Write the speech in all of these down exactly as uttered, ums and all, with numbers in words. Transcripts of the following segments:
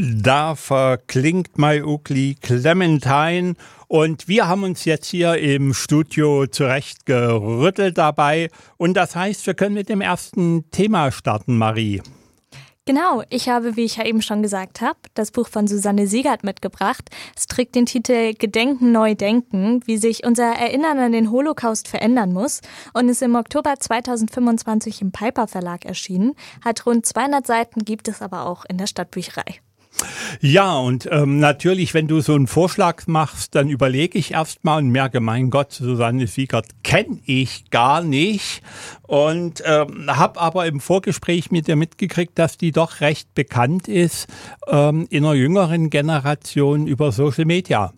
Da verklingt My Ugly Clementine und wir haben uns jetzt hier im Studio zurechtgerüttelt dabei und das heißt, wir können mit dem ersten Thema starten, Marie. Genau, ich habe, wie ich ja eben schon gesagt habe, das Buch von Susanne Siegert mitgebracht. Es trägt den Titel Gedenken neu denken, wie sich unser Erinnern an den Holocaust verändern muss und ist im Oktober zweitausendfünfundzwanzig im Piper Verlag erschienen. Hat rund zweihundert Seiten, gibt es aber auch in der Stadtbücherei. Ja, und ähm, natürlich, wenn du so einen Vorschlag machst, dann überlege ich erstmal und merke, mein Gott, Susanne Siegert kenne ich gar nicht und ähm, habe aber im Vorgespräch mit dir mitgekriegt, dass die doch recht bekannt ist ähm, in einer jüngeren Generation über Social Media.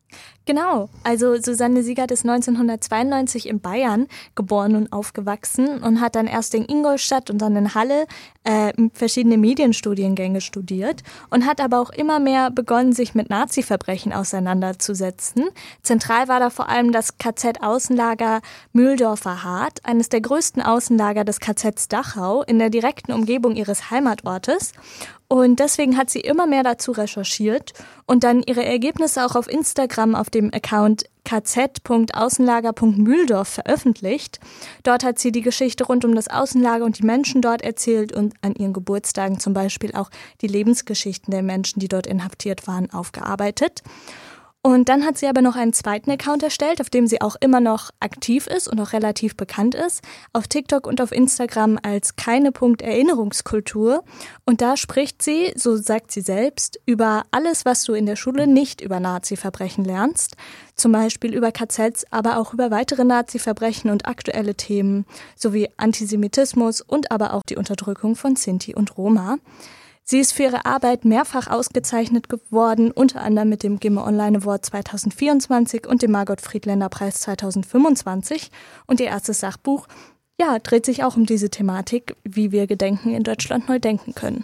Genau, also Susanne Siegert ist neunzehnhundertzweiundneunzig in Bayern geboren und aufgewachsen und hat dann erst in Ingolstadt und dann in Halle äh, verschiedene Medienstudiengänge studiert und hat aber auch immer mehr begonnen, sich mit Nazi-Verbrechen auseinanderzusetzen. Zentral war da vor allem das K Z-Außenlager Mühldorfer Hart, eines der größten Außenlager des K Zs Dachau in der direkten Umgebung ihres Heimatortes. Und deswegen hat sie immer mehr dazu recherchiert und dann ihre Ergebnisse auch auf Instagram auf dem Account k z punkt außenlager punkt mühldorf veröffentlicht. Dort hat sie die Geschichte rund um das Außenlager und die Menschen dort erzählt und an ihren Geburtstagen zum Beispiel auch die Lebensgeschichten der Menschen, die dort inhaftiert waren, aufgearbeitet. Und dann hat sie aber noch einen zweiten Account erstellt, auf dem sie auch immer noch aktiv ist und auch relativ bekannt ist, auf TikTok und auf Instagram als keine.erinnerungskultur. Und da spricht sie, so sagt sie selbst, über alles, was du in der Schule nicht über Nazi-Verbrechen lernst. Zum Beispiel über K Zs, aber auch über weitere Nazi-Verbrechen und aktuelle Themen, sowie Antisemitismus und aber auch die Unterdrückung von Sinti und Roma. Sie ist für ihre Arbeit mehrfach ausgezeichnet geworden, unter anderem mit dem Gimme Online Award zweitausendvierundzwanzig und dem Margot Friedländer Preis zweitausendfünfundzwanzig. Und ihr erstes Sachbuch, ja, dreht sich auch um diese Thematik, wie wir Gedenken in Deutschland neu denken können.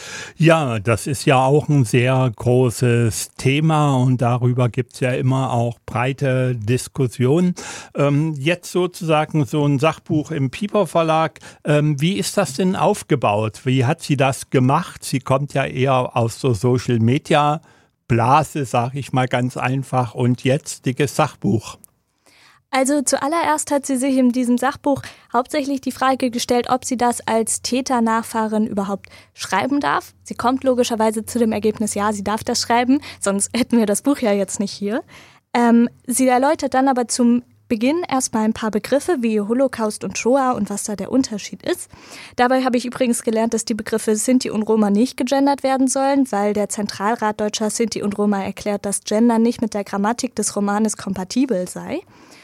Ja, das ist ja auch ein sehr großes Thema und darüber gibt's ja immer auch breite Diskussionen. Ähm, jetzt sozusagen so ein Sachbuch im Piper Verlag. Ähm, wie ist das denn aufgebaut? Wie hat sie das gemacht? Sie kommt ja eher aus so Social Media Blase, sag ich mal ganz einfach, und jetzt dickes Sachbuch. Also zuallererst hat sie sich in diesem Sachbuch hauptsächlich die Frage gestellt, ob sie das als Täternachfahrin überhaupt schreiben darf. Sie kommt logischerweise zu dem Ergebnis, ja, sie darf das schreiben, sonst hätten wir das Buch ja jetzt nicht hier. Ähm, sie erläutert dann aber zum Beginn erstmal ein paar Begriffe wie Holocaust und Shoah und was da der Unterschied ist. Dabei habe ich übrigens gelernt, dass die Begriffe Sinti und Roma nicht gegendert werden sollen, weil der Zentralrat deutscher Sinti und Roma erklärt, dass Gender nicht mit der Grammatik des Romanes kompatibel sei.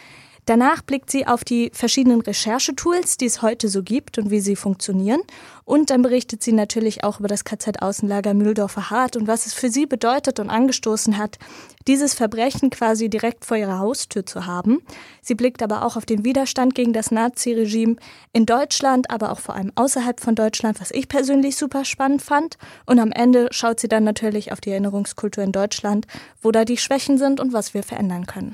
Danach blickt sie auf die verschiedenen Recherchetools, die es heute so gibt und wie sie funktionieren. Und dann berichtet sie natürlich auch über das K Z-Außenlager Mühldorfer Hart und was es für sie bedeutet und angestoßen hat, dieses Verbrechen quasi direkt vor ihrer Haustür zu haben. Sie blickt aber auch auf den Widerstand gegen das Nazi-Regime in Deutschland, aber auch vor allem außerhalb von Deutschland, was ich persönlich super spannend fand. Und am Ende schaut sie dann natürlich auf die Erinnerungskultur in Deutschland, wo da die Schwächen sind und was wir verändern können.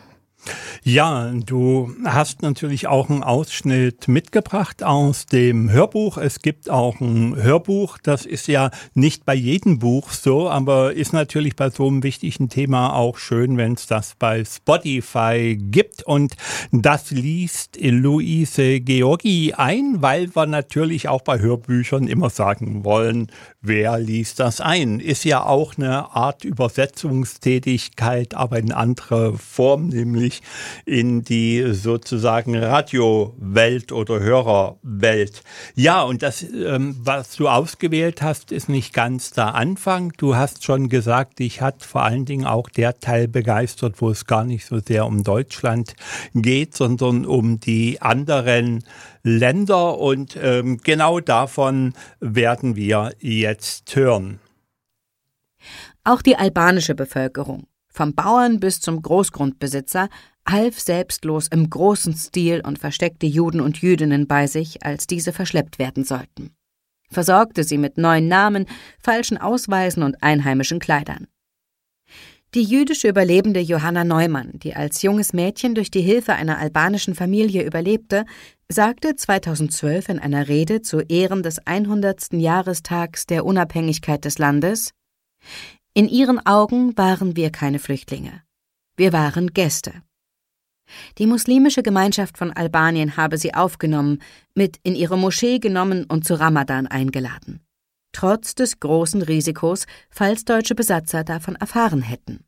Ja, du hast natürlich auch einen Ausschnitt mitgebracht aus dem Hörbuch. Es gibt auch ein Hörbuch, das ist ja nicht bei jedem Buch so, aber ist natürlich bei so einem wichtigen Thema auch schön, wenn es das bei Spotify gibt. Und das liest Luise Georgi ein, weil wir natürlich auch bei Hörbüchern immer sagen wollen, wer liest das ein? Ist ja auch eine Art Übersetzungstätigkeit, aber in anderer Form, nämlich in die sozusagen Radiowelt oder Hörerwelt. Ja, und das, ähm, was du ausgewählt hast, ist nicht ganz der Anfang. Du hast schon gesagt, dich hat vor allen Dingen auch der Teil begeistert, wo es gar nicht so sehr um Deutschland geht, sondern um die anderen Länder. Und ähm, genau davon werden wir jetzt hören. Auch die albanische Bevölkerung, vom Bauern bis zum Großgrundbesitzer, half selbstlos im großen Stil und versteckte Juden und Jüdinnen bei sich, als diese verschleppt werden sollten. Versorgte sie mit neuen Namen, falschen Ausweisen und einheimischen Kleidern. Die jüdische Überlebende Johanna Neumann, die als junges Mädchen durch die Hilfe einer albanischen Familie überlebte, sagte zweitausendzwölf in einer Rede zu Ehren des hundertsten Jahrestags der Unabhängigkeit des Landes: In ihren Augen waren wir keine Flüchtlinge. Wir waren Gäste. Die muslimische Gemeinschaft von Albanien habe sie aufgenommen, mit in ihre Moschee genommen und zu Ramadan eingeladen. Trotz des großen Risikos, falls deutsche Besatzer davon erfahren hätten.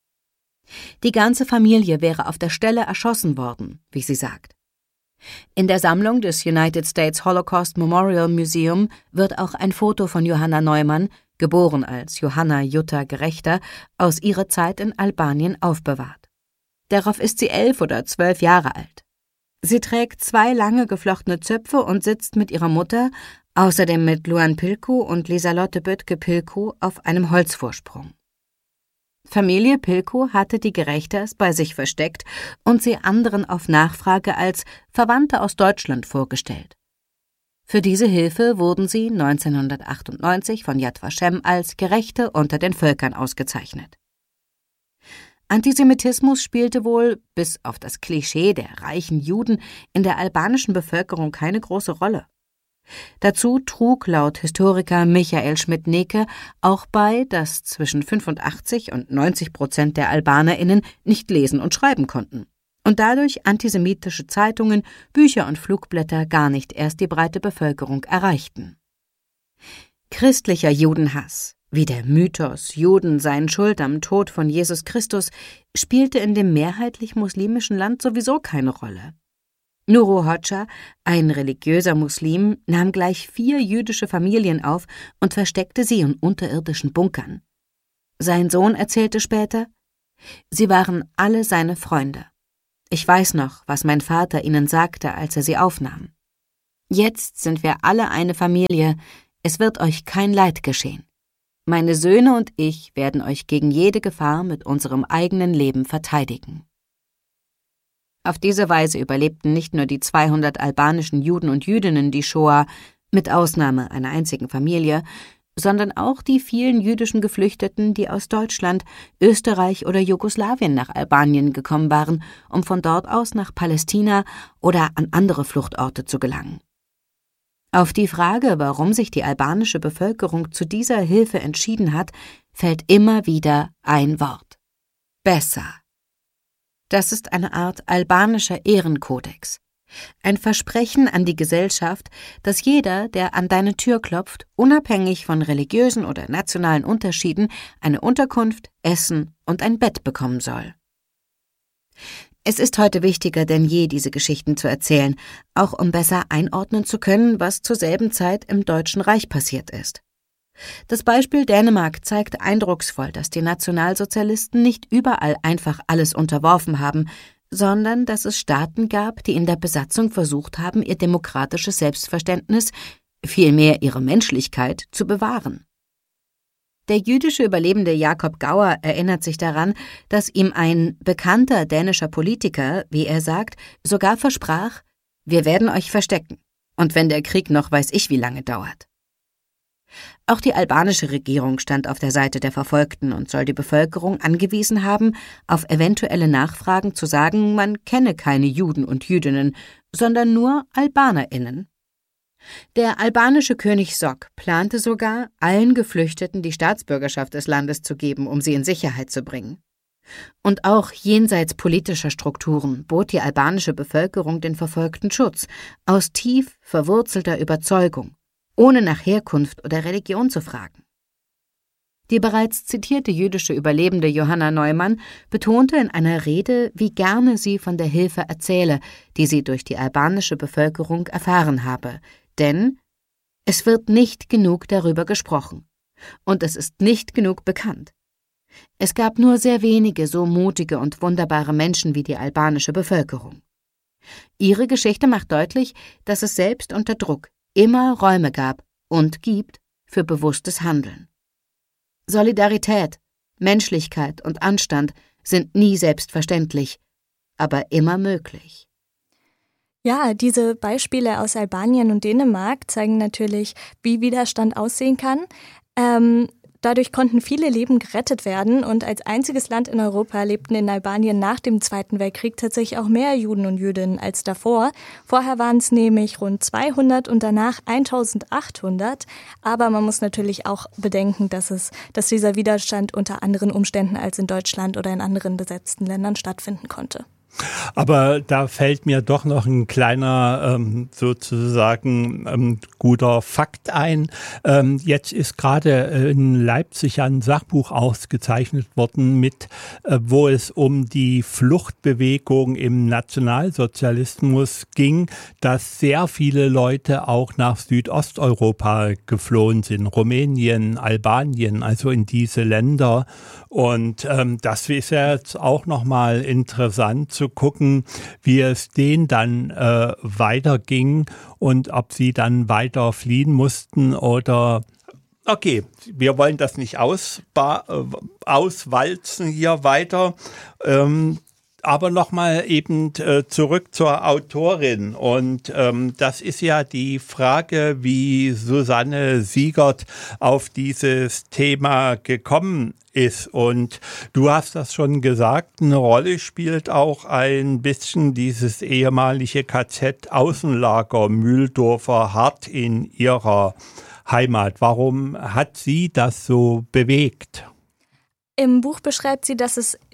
Die ganze Familie wäre auf der Stelle erschossen worden, wie sie sagt. In der Sammlung des United States Holocaust Memorial Museum wird auch ein Foto von Johanna Neumann, geboren als Johanna Jutta Gerechter, aus ihrer Zeit in Albanien aufbewahrt. Darauf ist sie elf oder zwölf Jahre alt. Sie trägt zwei lange geflochtene Zöpfe und sitzt mit ihrer Mutter, außerdem mit Luan Pilku und Liselotte Böttke-Pilku auf einem Holzvorsprung. Familie Pilku hatte die Gerechters bei sich versteckt und sie anderen auf Nachfrage als Verwandte aus Deutschland vorgestellt. Für diese Hilfe wurden sie neunzehnhundertachtundneunzig von Yad Vashem als Gerechte unter den Völkern ausgezeichnet. Antisemitismus spielte wohl, bis auf das Klischee der reichen Juden, in der albanischen Bevölkerung keine große Rolle. Dazu trug laut Historiker Michael Schmidt-Neke auch bei, dass zwischen fünfundachtzig und neunzig Prozent der AlbanerInnen nicht lesen und schreiben konnten und dadurch antisemitische Zeitungen, Bücher und Flugblätter gar nicht erst die breite Bevölkerung erreichten. Christlicher Judenhass, wie der Mythos, Juden seien schuld am Tod von Jesus Christus, spielte in dem mehrheitlich muslimischen Land sowieso keine Rolle. Nuru Hoxha, ein religiöser Muslim, nahm gleich vier jüdische Familien auf und versteckte sie in unterirdischen Bunkern. Sein Sohn erzählte später: Sie waren alle seine Freunde. Ich weiß noch, was mein Vater ihnen sagte, als er sie aufnahm. Jetzt sind wir alle eine Familie, es wird euch kein Leid geschehen. Meine Söhne und ich werden euch gegen jede Gefahr mit unserem eigenen Leben verteidigen. Auf diese Weise überlebten nicht nur die zweihundert albanischen Juden und Jüdinnen die Shoah, mit Ausnahme einer einzigen Familie, sondern auch die vielen jüdischen Geflüchteten, die aus Deutschland, Österreich oder Jugoslawien nach Albanien gekommen waren, um von dort aus nach Palästina oder an andere Fluchtorte zu gelangen. Auf die Frage, warum sich die albanische Bevölkerung zu dieser Hilfe entschieden hat, fällt immer wieder ein Wort: besser. Das ist eine Art albanischer Ehrenkodex. Ein Versprechen an die Gesellschaft, dass jeder, der an deine Tür klopft, unabhängig von religiösen oder nationalen Unterschieden, eine Unterkunft, Essen und ein Bett bekommen soll. Es ist heute wichtiger denn je, diese Geschichten zu erzählen, auch um besser einordnen zu können, was zur selben Zeit im Deutschen Reich passiert ist. Das Beispiel Dänemark zeigt eindrucksvoll, dass die Nationalsozialisten nicht überall einfach alles unterworfen haben, sondern dass es Staaten gab, die in der Besatzung versucht haben, ihr demokratisches Selbstverständnis, vielmehr ihre Menschlichkeit, zu bewahren. Der jüdische Überlebende Jakob Gauer erinnert sich daran, dass ihm ein bekannter dänischer Politiker, wie er sagt, sogar versprach: Wir werden euch verstecken, und wenn der Krieg noch weiß ich wie lange dauert. Auch die albanische Regierung stand auf der Seite der Verfolgten und soll die Bevölkerung angewiesen haben, auf eventuelle Nachfragen zu sagen, man kenne keine Juden und Jüdinnen, sondern nur AlbanerInnen. Der albanische König Sok plante sogar, allen Geflüchteten die Staatsbürgerschaft des Landes zu geben, um sie in Sicherheit zu bringen. Und auch jenseits politischer Strukturen bot die albanische Bevölkerung den Verfolgten Schutz, aus tief verwurzelter Überzeugung, ohne nach Herkunft oder Religion zu fragen. Die bereits zitierte jüdische Überlebende Johanna Neumann betonte in einer Rede, wie gerne sie von der Hilfe erzähle, die sie durch die albanische Bevölkerung erfahren habe, denn es wird nicht genug darüber gesprochen und es ist nicht genug bekannt. Es gab nur sehr wenige so mutige und wunderbare Menschen wie die albanische Bevölkerung. Ihre Geschichte macht deutlich, dass es selbst unter Druck immer Räume gab und gibt für bewusstes Handeln. Solidarität, Menschlichkeit und Anstand sind nie selbstverständlich, aber immer möglich. Ja, diese Beispiele aus Albanien und Dänemark zeigen natürlich, wie Widerstand aussehen kann. Ähm, Dadurch konnten viele Leben gerettet werden und als einziges Land in Europa lebten in Albanien nach dem Zweiten Weltkrieg tatsächlich auch mehr Juden und Jüdinnen als davor. Vorher waren es nämlich rund zweihundert und danach eintausendachthundert. Aber man muss natürlich auch bedenken, dass es, dass dieser Widerstand unter anderen Umständen als in Deutschland oder in anderen besetzten Ländern stattfinden konnte. Aber da fällt mir doch noch ein kleiner ähm, sozusagen ähm, guter Fakt ein. Ähm, jetzt ist gerade in Leipzig ein Sachbuch ausgezeichnet worden, mit, äh, wo es um die Fluchtbewegung im Nationalsozialismus ging, dass sehr viele Leute auch nach Südosteuropa geflohen sind, Rumänien, Albanien, also in diese Länder. Und ähm, das ist ja jetzt auch nochmal interessant zu gucken, wie es denen dann äh, weiterging und ob sie dann weiter fliehen mussten oder okay, wir wollen das nicht ausba- äh, auswalzen hier weiter. Ähm, Aber nochmal eben äh, zurück zur Autorin und ähm, das ist ja die Frage, wie Susanne Siegert auf dieses Thema gekommen ist und du hast das schon gesagt, eine Rolle spielt auch ein bisschen dieses ehemalige K Z-Außenlager Mühldorfer Hart in ihrer Heimat. Warum hat sie das so bewegt? Im Buch beschreibt sie, dass es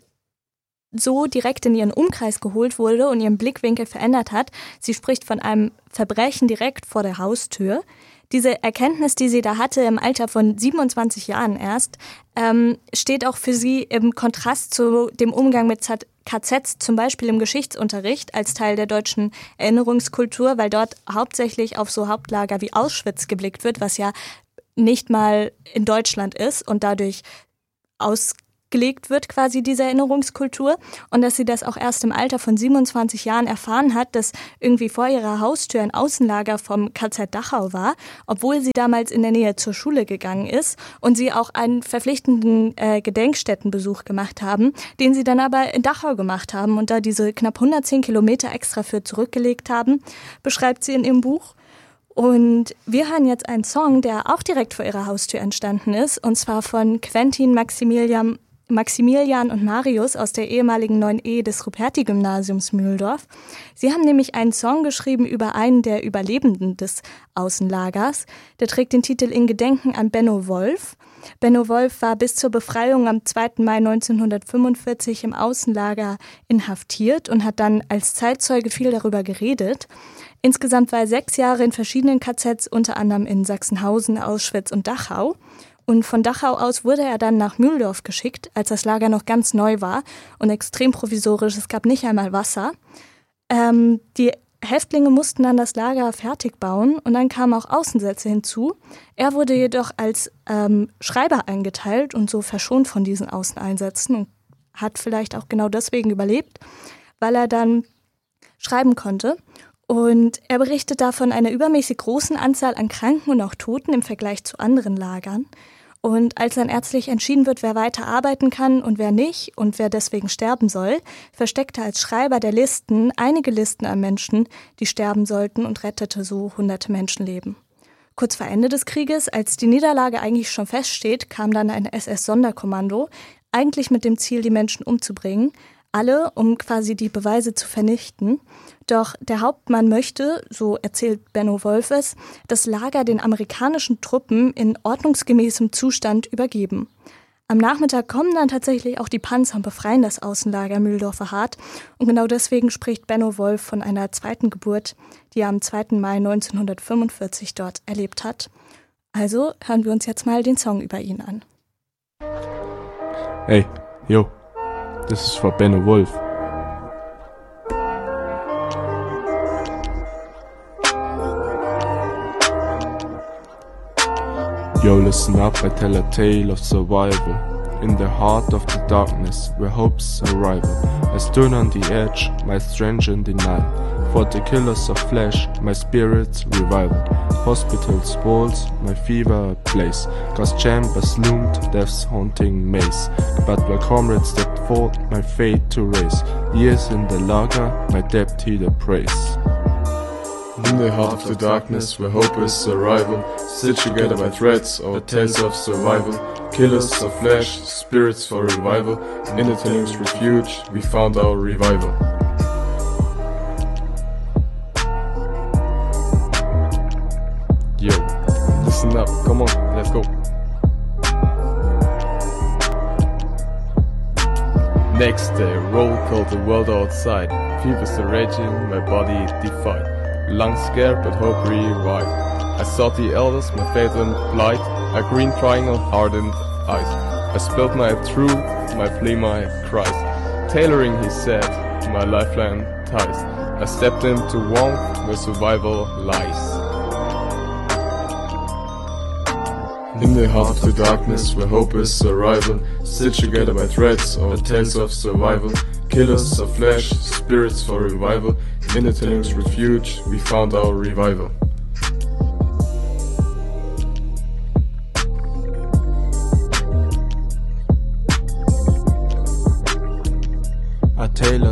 so direkt in ihren Umkreis geholt wurde und ihren Blickwinkel verändert hat. Sie spricht von einem Verbrechen direkt vor der Haustür. Diese Erkenntnis, die sie da hatte im Alter von siebenundzwanzig Jahren erst, ähm, steht auch für sie im Kontrast zu dem Umgang mit K Zs, zum Beispiel im Geschichtsunterricht als Teil der deutschen Erinnerungskultur, weil dort hauptsächlich auf so Hauptlager wie Auschwitz geblickt wird, was ja nicht mal in Deutschland ist und dadurch aus gelegt wird quasi diese Erinnerungskultur und dass sie das auch erst im Alter von siebenundzwanzig Jahren erfahren hat, dass irgendwie vor ihrer Haustür ein Außenlager vom K Z Dachau war, obwohl sie damals in der Nähe zur Schule gegangen ist und sie auch einen verpflichtenden äh, Gedenkstättenbesuch gemacht haben, den sie dann aber in Dachau gemacht haben und da diese knapp hundertzehn Kilometer extra für zurückgelegt haben, beschreibt sie in ihrem Buch. Und wir hören jetzt einen Song, der auch direkt vor ihrer Haustür entstanden ist, und zwar von Quentin Maximilian Maximilian und Marius aus der ehemaligen neun E des Ruperti-Gymnasiums Mühldorf. Sie haben nämlich einen Song geschrieben über einen der Überlebenden des Außenlagers. Der trägt den Titel In Gedenken an Benno Wolf. Benno Wolf war bis zur Befreiung am zweiten Mai neunzehnhundertfünfundvierzig im Außenlager inhaftiert und hat dann als Zeitzeuge viel darüber geredet. Insgesamt war er sechs Jahre in verschiedenen K Zs, unter anderem in Sachsenhausen, Auschwitz und Dachau. Und von Dachau aus wurde er dann nach Mühldorf geschickt, als das Lager noch ganz neu war und extrem provisorisch. Es gab nicht einmal Wasser. Ähm, die Häftlinge mussten dann das Lager fertig bauen und dann kamen auch Außensätze hinzu. Er wurde jedoch als ähm, Schreiber eingeteilt und so verschont von diesen Außeneinsätzen und hat vielleicht auch genau deswegen überlebt, weil er dann schreiben konnte. Und er berichtet da von einer übermäßig großen Anzahl an Kranken und auch Toten im Vergleich zu anderen Lagern. Und als dann ärztlich entschieden wird, wer weiter arbeiten kann und wer nicht und wer deswegen sterben soll, versteckt er als Schreiber der Listen einige Listen an Menschen, die sterben sollten und rettete so hunderte Menschenleben. Kurz vor Ende des Krieges, als die Niederlage eigentlich schon feststeht, kam dann ein S S-Sonderkommando, eigentlich mit dem Ziel, die Menschen umzubringen, alle, um quasi die Beweise zu vernichten. Doch der Hauptmann möchte, so erzählt Benno Wolf es, das Lager den amerikanischen Truppen in ordnungsgemäßem Zustand übergeben. Am Nachmittag kommen dann tatsächlich auch die Panzer und befreien das Außenlager Mühldorfer Hart. Und genau deswegen spricht Benno Wolf von einer zweiten Geburt, die er am zweiten Mai neunzehnhundertfünfundvierzig dort erlebt hat. Also hören wir uns jetzt mal den Song über ihn an. Hey, yo. This is for Benno Wolf. Yo, listen up, I tell a tale of survival. In the heart of the darkness, where hope's arrival. I stood on the edge, my strength in denial. For the killers of flesh, my spirit's revival. Hospitals, walls, my fever place. Gas chambers loomed, death's haunting maze. But my comrades that fought my fate to raise. Years in the lager, my debt he the praise. In the heart of the darkness, where hope is arrival, stitched together by threads or tales of survival. Killers of flesh, spirits for revival. In the Tilling's refuge, we found our revival. Yo, listen up, come on, let's go. Next day, roll called the world outside. Fever's raging, my body defied. Lungs scared, but hope revived. I sought the elders, my faith implied. A green triangle hardened eyes. I spilled my truth, my plea, my cries. Tailoring, he said, my lifeline ties. I stepped into one where survival lies. In the heart of the darkness, where hope is a rival, stitched together by threads or tales of survival. Killers of flesh, spirits for revival. In the Tilling's refuge, we found our revival. A tale